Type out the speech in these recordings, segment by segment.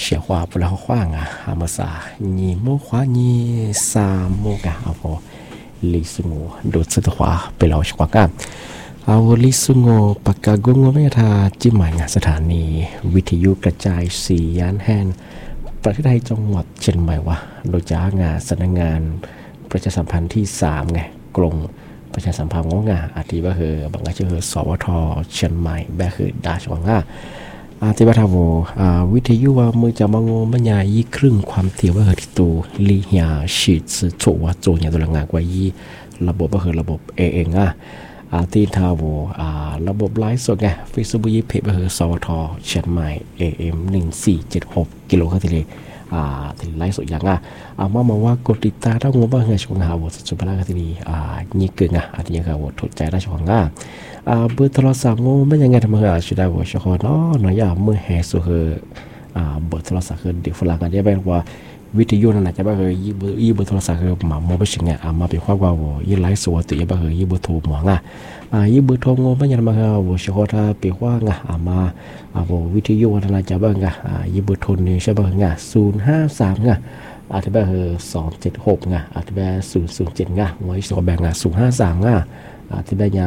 写话不然话啊，阿么啥，你莫话你啥莫个阿婆，李斯我ดูสึกว่าไปเราชกว่ากันเอาลิสุงโงปากกากุงโงไม่ทาจิ้มหมายงานสถานีวิทยุกระจายเสียงแห่งประเทศไทยจังหวัดเชียงใหม่วะโดยจ้างานสำนักงานประชาสัมพันธ์ที่3ไงกรงประชาสัมพันธ์งงาอาทิว่าคือบางก็ชื่อสวทเชียงใหม่แบบคือดาชวังาอาทิว่าทาววิทยุว่ามือจะมางมันยายี่ครึ่งความเที่ยวว่าคือที่ตัวลีเฮียฉีดสื่อโจว่าโจเนี่ยตัวงานกว่ายี่ระบบว่าคือระบบเองที่ทาวระบบไลฟ์สดไงเฟซบุ๊กยี่เพจว่าคือสวทเชียงใหม่ AM 1476กิโลเฮิรตซ์เลยที่ไลฟ์สดอย่างมาว่ากดติดตามถ้างบบ้างไงช่วงหาวัดสุภาพกันทีนี้นี่เกินอาทิตย์ยังวัดถูกใจได้ช่วงเบอร์โทรศัพท์งบไม่ยังไงทำไมชุดได้วัดช่วงน้อยอย่างเมื่อแห่สุดเบอร์โทรศัพท์คือเด็กฝรั่งกันจะเป็นว่าวิทยุนั่นแหละจะเป็นยี่เบอร์โทรศัพท์คือหมาโมบิชิงมาเป็นข้อความว่ายี่ไลฟ์สดตัวยี่เป็นยี่เบอร์โทรหมวยี่เบอร์โทรงบไม่ยังมาวัดช่วงถ้าเป็นว่ามาวิทยุนั่นแหละจะเป็นยี่เบอร์โทรนี่ใช่เป็น053อาทิตย์แบบ276อาทิตย์แบบ007ไว้สอบแบ่ง053อาทิตย์แบบ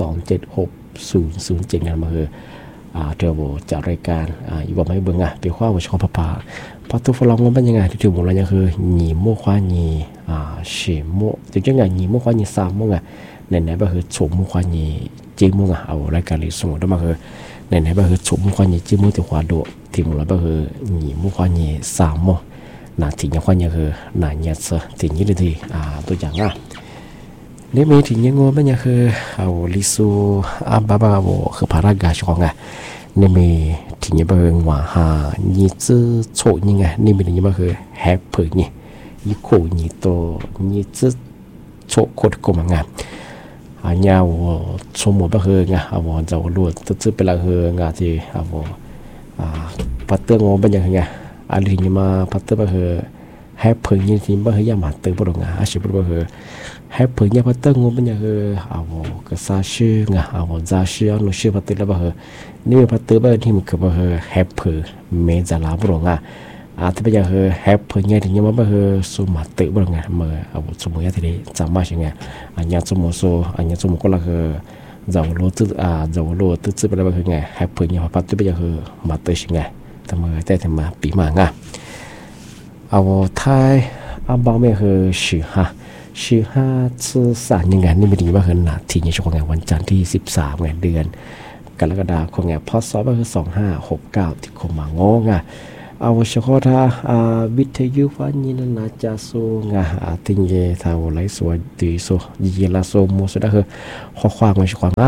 276 007มาเทอร์โบจากรายการอยู่ว่าไม่เบิ่งเป็นข้อว่าชอบพาพัตุฟลองมันเป็นยังไงที่ถือหมดแล้วยังคือหนีโมควาหนีเฉโมถึงจะไงหนีโมควาหนี3โมไหนๆก็คือโฉมโมควาหนีเจโมเอารายการเลยสมมติว่าคือไหนๆก็คือโฉมโมควาหนีเจโมที่ขวาโดที่หมดแล้วก็คือหนีโมควาหนี3โมนาทียังควาหนีคือนาเนียสถึงยี่นาทีตัวอย่างนี่มีถึงยังงงมันยังคือเอาลิซูบาบาโวคือพารากาชองนี่มีถึงยังเป็นว่านี่จื้อโฉยังไงนี่มีถึงยังคือแฮปเปิลนี่ยี่โคนี่โตนี่จื้อโฉโคตรกลมงามอันยาวสมมติว่าคือไงเอาจะเอาลวดตื้อไปละคือไงที่เอาพัตเตอร์งงเป็นยังไงอันที่ยังมาพัตเตอร์ว่าคือแฮปเปิลนี่ที่ว่าคือยามาตื้อปรงอาชีพว่าคือให้เพื่อนพัตเตอร์งงเป็นอย่างคือก็ซาชื่อซาชื่อนุชื่อพัตเตอร์แล้วบ่นี่พัตเตอร์แบบที่มันคือบ่แฮปเปอร์เมจาลาบรองที่เป็นอย่างคือแฮปเปอร์เนี่ยถึงยังบ่สุมาเตอร์บรองเมื่อสมมุติที่ได้จำมาใช่ไงอันยังสมมุติอันยังสมมุติก็ละคือจะโลตื้อไปแล้วบ่คือไงแฮปเปอร์เนี่ยพัตเตอร์เป็นอย่างคือมาเตอร์ใช่ไงแต่เมื่อแต่ถึงมาปีมาไทยบางเมื่อคือชื่อ5ยังไงนี่ไม่ดีว่าคือนาทีนี้ช่วงไงวันจันทร์ที่13ไงเดือนกรกฎาคมไงพศก็คือ2569ที่คมมางงเอาเฉพาะถ้าวิทยุฟันยินนาจาสูงติงเยถ้าไลฟ์สดดีโซยีลาโซโมสุดก็คือข้อความมาช่วง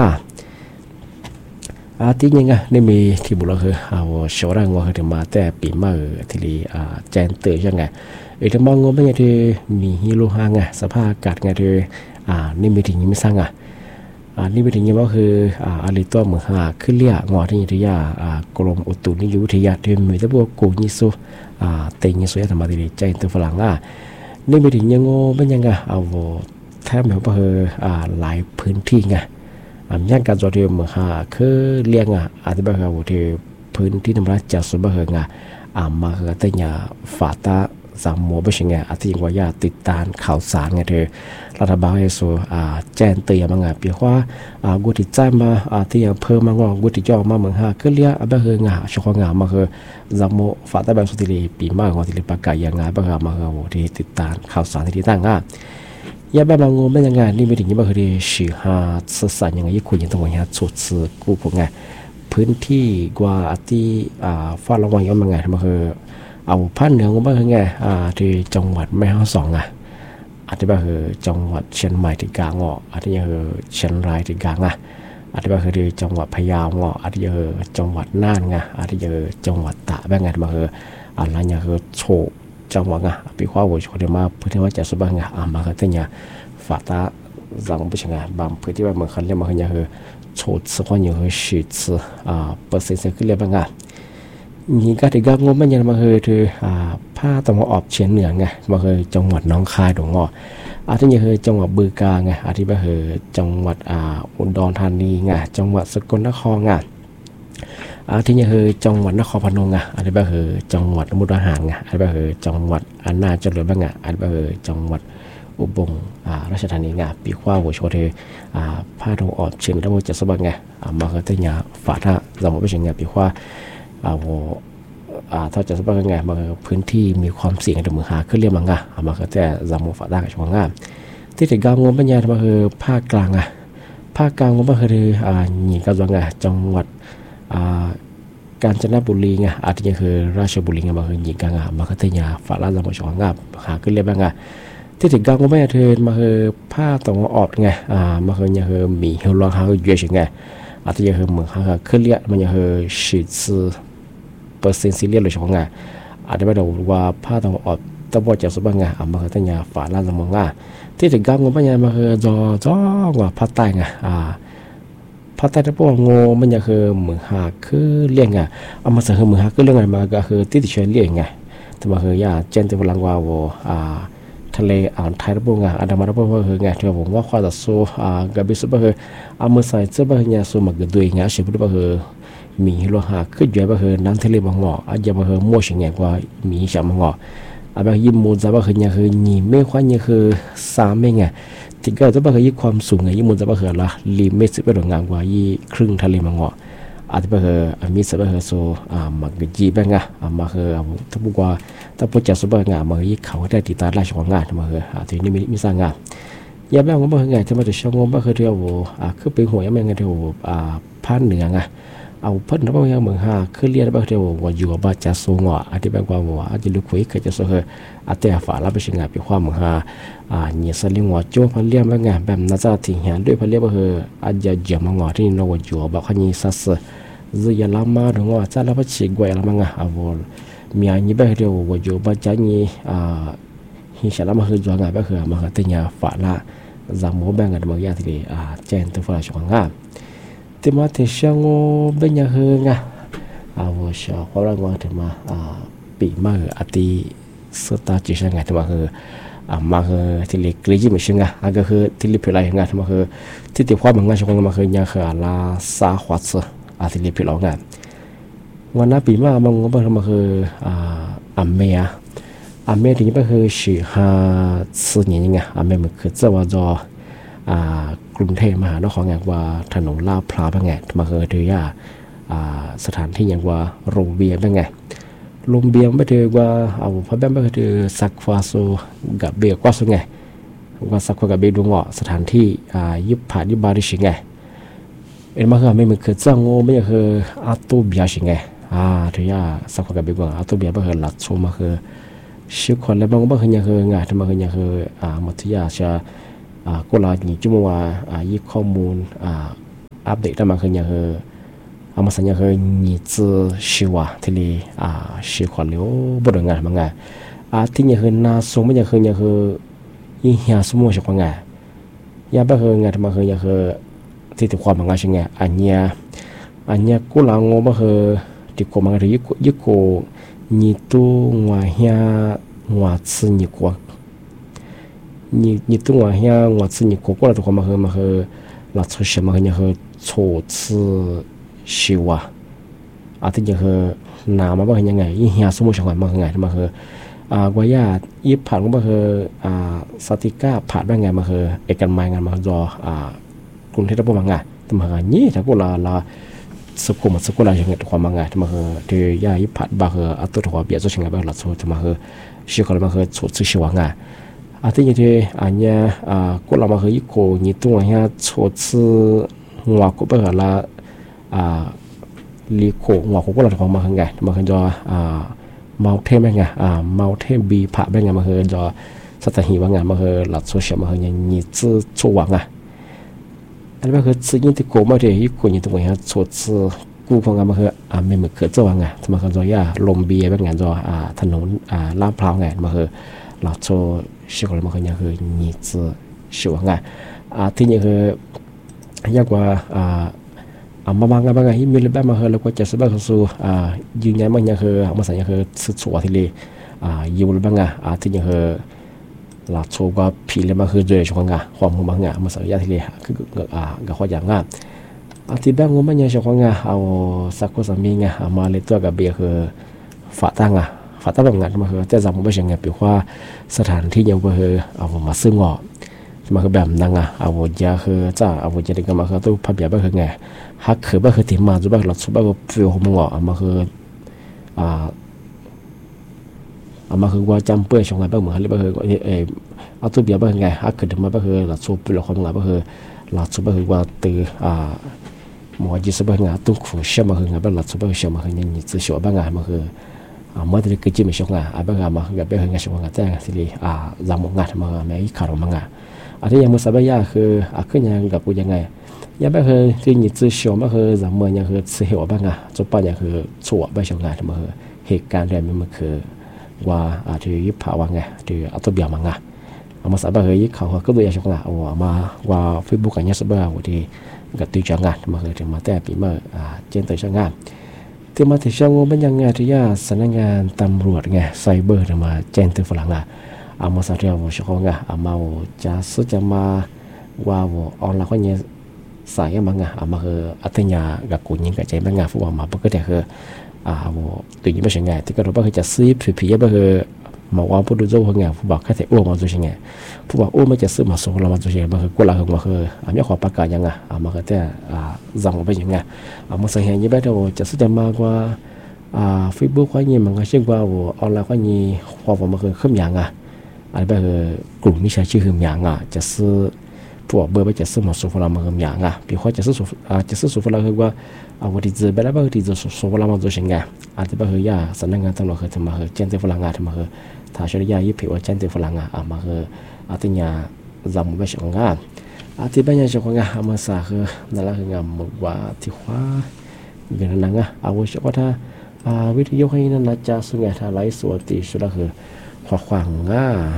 ที่ยังไงนี่มีที่บุรุษคือเอาโชว์ร่างว่าคือมาแต่ปีมาที่แจนเตอร์ยังไงที่มองงงเป็นไงที่มีฮิโรฮางสภาพอากาศไงที่นี่มีถึงยังไม่สร้างนี่มีถึงยังว่าคืออะไรตัวเหมือนขึ้นเรียงอที่ยุทยากรมอุตุนิยมวิทยาที่มีตัวพวกกูนิสุเตยิสุยธรรมะที่ใจตัวฝรั่งนี่มีถึงยังงงเป็นยังไงเอาแทบเหมือนว่าคือหลายพื้นที่ไงย่างการจอดเรือเหมือนคือเรียงที่บ้านเราที่พื้นที่ธรรมราชจะสมบูรณ์มาคือแต่เนี่ยฝาตาสามโมไม่ใช่ไงที่ยังว่าติดตามข่าวสารไงเธอรัฐบาลให้ส่แจ้งเตือนมาไงเพียงว่ากูติดใจมาที่ยังเพิ่มมางอกูติดจ่อมาเหมือนคือเรียกแบบคืองาช่วงงามาคือสามโมฝาตาแบบสุดที่ปีมากกว่าที่ประกาศอย่างงาแบบมาคือที่ติดตามข่าวสารที่ตั้งยาแบบบางงไม่ยังไงนี่ไม่ถึงยี่บ้าคือที่สื่อสื่อสารยังไงยี่คุยยังต้องว่าสุดสื่อกูพวกไงพื้นที่กว่าที่ฟ้าระวังยังไงทำไมคือเอาภาคเหนือก็บ้างคือไงที่จังหวัดแม่ฮ่องสอนอาจจะแบบคือจังหวัดเชียงใหม่ที่กลางอาจจะคือเชียงรายที่กลางอาจจะแบบคือที่จังหวัดพะเยาอาจจะคือจังหวัดน่านอาจจะคือจังหวัดตากแบบไงทำไมคืออะไรอย่างคือโชจังหวะปีข้าววัวชนเดียมาเพื่อที่ว่าจะสบายมาคือที่เนี่ยฝาตาจังไม่ใช่บางเพื่อที่ว่าเหมือนคันเรียกมาคือเนี่ยคือโชดสักวันอยู่คือสิทธิ์เปอร์เซ็นต์คือเรียกว่านี่ก็ถือว่างบมันยังมาคือผ้าตะวันออกเฉียงเหนือมาคือจังหวัดหนองคายดงอาทิตย์นี้คือจังหวัดบึงกาฬอาทิตย์นี้คือจังหวัดอุดรธานีจังหวัดสกลนครที่นี่คือจังหวัดนครพนมอ่ะอันนี้ก็คือจังหวัดมุกดาหารอ่ะอันนี้ก็คือจังหวัดอำนาจเจริญบ้างอ่ะอันนี้ก็คือจังหวัดอุบลราชธานีไงปีขว้าหัวโชว์เธอผ้าทองออกเชิงทั้งหมดจะสบายไงมาคือที่เนี่ยฝาท่าสมมติเป็นเชิงไงปีขว้าถ้าจะสบายไงมาคือพื้นที่มีความเสี่ยงในมือหาขึ้นเรียบมังไงมาคือแต่สมมติฝาท่ากับช่วงงามที่ถึงกลางงมปัญญามาคือภาคกลางอ่ะภาคกลางงมก็คือหญิงกำลังไงจังหวัดกาญจนบุรีไงอาทิตย์คือราชบุรีไงมาคือหญิงกลางมาคือที่เนี่ยฝาท่าสมมติช่วงงามหาขึ้นเรียบมังไงที่ถึงกลางก็ไม่เทินมาคือผ้าตรงออกไงมาคือเนี่ยคือมีเฮลองหาคือเยอะใช่ไงอาทิตย์คือเหมือนหาคือขึ้นเรียมันเนี่ยคือ10%ซีเรียสเลยช่วงไงอาจจะไม่ได้ว่าผ้าตรงออกต้องบอกจะสุบังไงมาคือที่เนี่ยฝาล่างสมองง่ะที่ถึงกลางก็ไม่เนี่ยมาคือจอว่าผ้าใต้ไงภาคใต้ที่พวกงูมันจะคือเหมือนหาคือเลี้ยงไงมาสั่งคือเหมือนหาคือเลี้ยงไงมาก็คือที่ติดเชื้อเลี้ยงไงแต่มาคือยาเจนที่พลังว่าทะเลอ่าวไทยระบบไงอันดามันระบบก็คือไงที่ผมว่าความต่อสู้กับบิสุก็คือมือใส่เสื้อก็คือเนี่ยสู้มาเกิดด้วยไงสิ่งที่ก็คือมีโลหะขึ้นเยอะก็คือน้ำทะเลบางหม้ออาจจะก็คือมั่วสิ่งไงกว่ามีฉ่ำบางหม้อบางยิมมูจะก็คือเนี่ยคือหนีไม่ค่อยเนี่ยคือสามไม่ไงที่ก็จะก็คือยี่ความสูงไงยิมมูจะก็คือละลิมิตสิบเป็นงานกว่ายี่ครึ่งทะเลบางหม้ออาจจะก็คือมีสิบก็คือโซมาเกิดจีบไงมาคือถ้าพูดว่าถ้าพูดจากสุบงานมาคือเขาได้ติดตามราชของงานมาคือทีนี้มีสร้างงานยังไม่ว่าคือไงที่มาจะช่างว่าคือเที่ยวคือเป็นหัวยังไม่ไงเที่ยวภาคเหนือไงเอาพันธุ์ว่าอย่างเมืองคือเรียนว่าเที่ยวว่าอยู่กับจะสูงอาจจะเป็นว่าอาจจะลุกคุยเคยจะสู้คืออาจจะฝ่ารับไปชิงงานไปความเมืองเนี่ยสลิงว่าโจ้พันเลี้ยงว่าไงแบบน่าจะทิ้งหันด้วยพันเลี้ยงว่าคืออาจจะเยี่ยมงอที่เราว่าอยู่แบบขยี้สัสจะลามาถึงว่าจะรับไปชิงไว้ละมั้งมีอันนี้แบบเดียวว่าอยู่บ้านจันนี่ฮิชาลามาคือจวงงานก็คือมาคือที่เนี่ยฝาละจำโมแบงกันบางอย่างที่เจนตัวฝาช่วงงานที่มาที่ช่างโง่เป็นยังคือไงว่าชาวเขาเรียกว่าที่มาปีมาคืออติสตาร์จิช่างไงที่มาคือมาคือที่เล็กเลี้ยงไม่ใช่ไงก็คือที่เล็กเปล่าไงที่มาคือที่ติดความบางงานช่วงมาคือยังคือลาซาหัวซ์ที่เล็กเปล่าไงวันนั้นปีมาบางคนมาคือเมียที่นี่ก็คือ14 年ไงเมียมันคือจะว่าจะกรุงเทพมหานครไงว่าถนนลาดพร้าวเป็นไงมาคือถือยาสถานที่อย่างว่าโรงเบียร์เป็นไงโรงเบียร์ไม่ถือว่าพระแม่ไม่ถือสักฟาโซกับเบียร์ก็สุดไงว่าสักฟากับเบียร์ดวงเหาะสถานที่ยิบผ่านยิบบาริชิงไงมาคือเมียมันคือจะโง่ไม่คืออาตูเบียชิงไงถือยาสักฟากับเบียร์ว่าอาตูเบียร์ไม่คือหลัดโชมาคือชื่อคนแล้วบางคนยังคืองานทำมาคือยังคือมัธยาชาก็ลาหนีจุ่มว่ายิบข้อมูลอัปเดตได้มาคือยังคือมาสัญญาคือหนีจื้อชิวะที่ลีชื่อคนเลี้ยวบดงานมังไงที่ยังคือนาสงไม่ยังคือยังคือยิ่งเหี่ยสมุนชิวงานยังไม่คืองานทำมาคือยังคือที่ติดความมังไงใช่ไงอันเนี้ยก็ลางงมาคือติดความมังไงที่ยิ่งโก你都我遐我吃你过，你都我遐我吃你过过来的话嘛和那出什么和你和初次修ที่จะคือน้ำมาบ้างยังไงยิ่งเหี่ยสมุนไพรมาไงมาคือว่าญาติยิบผ่านก็มาคือสติก้าผ่านบ้างไงมาคือเอกมัยงานมาจอกรุงเทพฯบ้างไงแต่มานี่ถ้ากูละสกุลอะไรอย่างเงี้ยความมังงะที่มาคือที่ยายิพัดบาคืออัตุหัวเบียดสุดช่างแบบหลักสูตรที่มาคือชื่อเขาเลยมาคือสูตรชื่อว่างะที่อย่างที่อันเนี้ยกูเรามาคือยิ่งโกยิ่งตัวเนี้ยสูตรหัวกูไปหาละลีโกหัวกูเราของมาคือไงมาคือจอเมาเทมเป็นไงเมาเทมบีผ่าเป็นไงมาคือจอสถานีว่างะมาคือหลักสูตรมาคือยิ่งจื้อชั่วว่างะอันนี้คือสิ่งที่กูมาเรียนญี่ปุ่นตัวอย่างชดกูฟังกันมาคือไม่เหมือนเคยจะว่าไงทำไมเขาจะย่าลมเบียแบบไงจะถนนลาดพร้าวไงมาคือเราโชว์สิ่งอะไรมาคือเนี่ยคือนี่จะชื่อว่าไงที่นี่คือยากกว่ามาบางกันบางไงมีเรื่องแบบมาคือแล้วก็จะสบายสู้ยืนยันมันเนี่ยคือมาสั่งเนี่ยคือสุดสวยที่เลยอยู่เรื่องแบบไงที่นี่คือหลักโชว์ก็ผีเลยมาคือเจอช่วงงาความของบางงามาสัญญาที่เลยคือกับข้ออย่างงาที่บ้านงูมันยังชอบงาเอาสักคนสามีงาเอามาเลยตัวกับเบียคือฝาตั้งฝาตั้งแบบงั้นมาคือแต่จำไม่ใช่ไงปีว่าสถานที่ยังไม่คือเอามาซื้องอมาคือแบบนั่งเอายาคือจ้าเอายาเด็กมาคือตู้พับยาบ้าคือไงฮักคือบ้าคือที่มาจุบ้าหลักสุบ้าคือฟิวหัวมาคือมาคือว่าจำเปื่อยชงไงบ้างเหมือนหรือบ้าคือเอาตู้เบียบ้าคือไงฮักคือถึงมาบ้าคือหลักสุฟิวหัวบ้าคือหลักสุบ้าคือว่าตือหมอจีสบ้างงาตุ้งขู่เชื่อมาคือไงบ้างหลักสุบ้าคือเชื่อมาคือยังจะเชื่อบ้างไงมาคือเมื่อที่คือจีไม่ชงไงบ้างไงมาคือแบบบ้างไงชงไงแต่สิริจำงานมาไม่ขาดมาไงอันที่ยังมุสบายาคือขึ้นยังกับกูยังไงยังไม่เคยที่นี่จะชมไม่เคยจำเมื่อยังคือเสียบ้างจุดปัญญาคือชั่วไม่ชงไงทำไมเหตุการณ์เรื่องมันคือว่าที่ยิบผ่าว่าไงที่อัตเบียมังมาสบายยิบเขาก็เลยชงไงมาว่าเฟซบุ๊กกันยังสบายว่าที่กับตีจังงานมาคือถึงมาแต่ปีเมื่อเจนตัวจังงานที่มาถึงช่วงมันยังไงที่ยาสำนักงานตำรวจไงไซเบอร์มาเจนตัวฝรั่งมาสัตย์ว่าชงไงมาจะสุดจะมาว่าออนไลน์ก็เนี่ยสายมังมาคืออัตยากับกูยิงกับใจมังฟูว่ามาปกติคือตัวนี้ไม่ใช่ไงที่ก็รู้ว่าคือจะซื้อผีๆก็คือมาว่าผู้ดูโจ้คือไงผู้บอกแค่แต่อ้วมาตัวใช่ไงผู้บอกอ้วไม่จะซื้อมาส่งเรามาตัวใช่มาคือกูละคือมาคือไม่ขอประกาศยังมาคือแต่จังไปยังไงมาสังเกตยี่แบบเราจะซื้อจะมากว่าเฟซบุ๊กก็ยี่มันก็เชื่อว่าออนไลน์ก็ยี่ความมาคือขึ้นยังอะไรแบบกลุ่มมิจฉาชีพขึ้นยังจะซื้อพวกเบอร์ไปจะซื้อมาส่งเรามาขึ้นยัง比如จะซื้อส่งเราคือว่าวันที่จะไปแล้ววันที่จะส่งเรามาตัวเช่นไงอาจจะแบบยาสำนักงานตำรวจคือทำมาคือเจนเตฝรั่งทำมาคือถ้าใช้ยายี่ผิวว่าเจนเตฝรั่งมาคืออาจจะยาจำไม่ใช่ของงานอาจจะเป็นยาใช่ของงานมาสักคือนั่นแหละคืองานว่าที่ว่าอย่างนั้นเอาไว้ใช้ว่าถ้าวิทยุให้นั่นนะจะสุดไงถ้าไลฟ์สดตีสุดแล้วคือขวาง